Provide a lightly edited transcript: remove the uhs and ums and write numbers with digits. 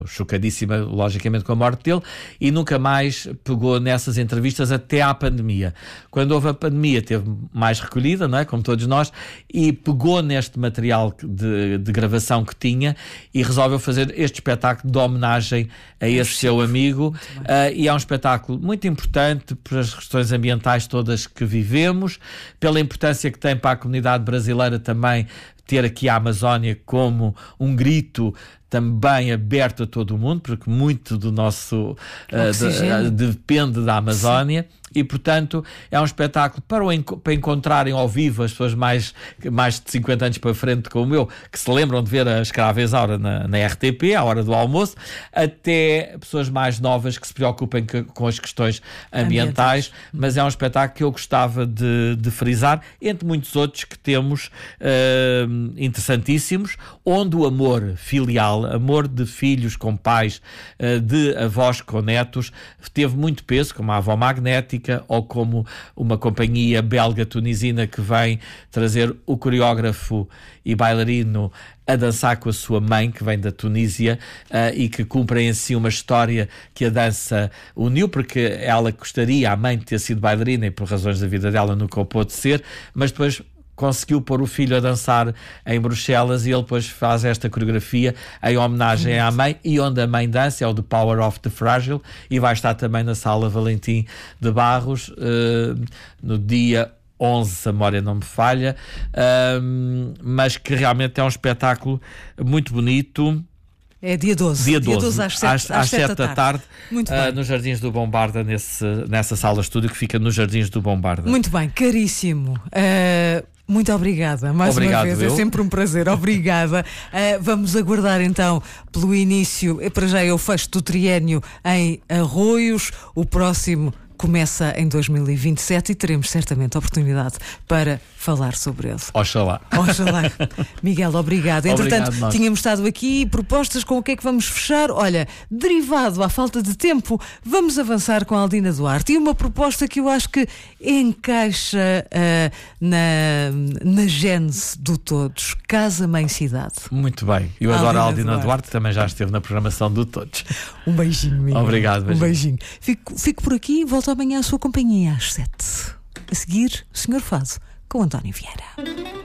chocadíssima, logicamente, com a morte dele, e nunca mais pegou nessas entrevistas até à pandemia. Quando houve a pandemia, teve mais recolhida, não é? Como todos nós, e pegou neste material de gravação que tinha e resolveu fazer este espetáculo de homenagem a esse seu amigo, e é um espetáculo muito importante pelas questões ambientais todas que vivemos, pela importância que tem para a comunidade brasileira também ter aqui a Amazónia como um grito também aberto a todo o mundo, porque muito do nosso depende da Amazónia. Sim. E, portanto, é um espetáculo para encontrarem ao vivo as pessoas mais de 50 anos para frente, como eu, que se lembram de ver a Escrava Isaura na RTP, à hora do almoço, até pessoas mais novas que se preocupem com as questões ambientais. Mas é um espetáculo que eu gostava de frisar, entre muitos outros que temos interessantíssimos, onde o amor filial, amor de filhos com pais, de avós com netos, teve muito peso, como a Avó Magnética, ou como uma companhia belga-tunisina que vem trazer o coreógrafo e bailarino a dançar com a sua mãe, que vem da Tunísia, e que cumpre em si uma história que a dança uniu, porque ela gostaria, a mãe, de ter sido bailarina e por razões da vida dela nunca o pôde ser, mas depois conseguiu pôr o filho a dançar em Bruxelas, e ele depois faz esta coreografia em homenagem à mãe, e onde a mãe dança é o The Power of the Fragile, e vai estar também na Sala Valentim de Barros no dia 11, se a memória não me falha, mas que realmente é um espetáculo muito bonito. É dia 12. Dia 12 às 7 da tarde. Muito bem. Nos Jardins do Bombarda, nessa sala-estúdio que fica nos Jardins do Bombarda. Muito bem, caríssimo. Muito obrigada, mais uma vez, é sempre um prazer, obrigada. Vamos aguardar então pelo início, para já é o fecho do triénio em Arroios, o próximo começa em 2027 e teremos certamente a oportunidade para falar sobre ele. Oxalá. Miguel, obrigado. Entretanto, tínhamos estado aqui, propostas com o que é que vamos fechar. Olha, derivado à falta de tempo, vamos avançar com a Aldina Duarte. E uma proposta que eu acho que encaixa na gênese do Todos. Casa, Mãe, Cidade. Muito bem. Eu adoro a Aldina Duarte, também já esteve na programação do Todos. Um beijinho, Miguel. Obrigado. Um beijinho. Fico por aqui e volto amanhã à sua companhia às 7. A seguir, o Senhor Fado, com António Vieira.